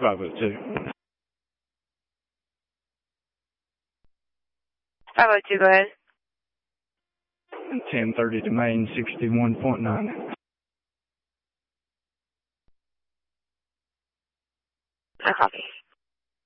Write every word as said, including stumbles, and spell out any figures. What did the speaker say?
five oh two. five oh two, go ahead. ten thirty to Main, sixty-one point nine. I copy.